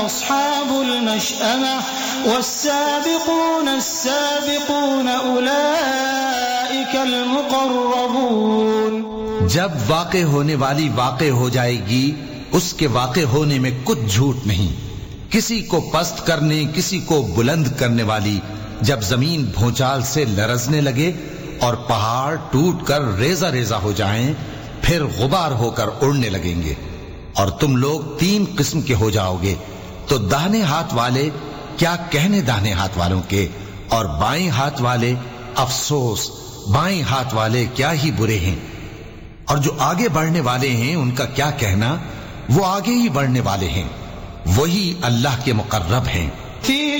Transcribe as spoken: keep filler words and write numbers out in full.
अस्हाबुल मशअमह वस्साबिकून अस्साबिकून उलाइकल मुक़र्रबून। जब वाक़े होने वाली वाक़े हो जाएगी, उसके वाक़े होने में कुछ झूठ नहीं। किसी को पस्त करने, किसी को बुलंद करने वाली जब जमीन भूचाल से लरजने लगे और पहाड़ टूटकर रेजा रेजा हो जाएं, फिर गुबार होकर उड़ने लगेंगे और तुम लोग तीन किस्म के हो जाओगे। तो दाहिने हाथ वाले क्या कहने दाहिने हाथ वालों के, और बाएं हाथ वाले अफसोस बाएं हाथ वाले क्या ही बुरे हैं। और जो आगे बढ़ने वाले हैं उनका क्या कहना, वो आगे ही बढ़ने वाले हैं, वही अल्लाह के मुकर्रब हैं।